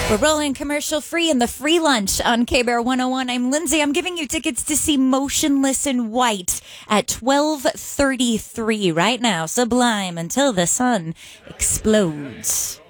We're rolling commercial free in the free lunch on KBR 101. I'm Lindsay. I'm giving you tickets to see Motionless in White at 12:33 right now. Sublime until the sun explodes.